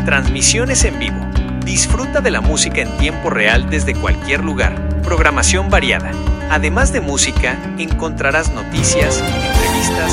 Transmisiones en vivo. Disfruta de la música en tiempo real desde cualquier lugar. Programación variada. Además de música, encontrarás noticias, entrevistas,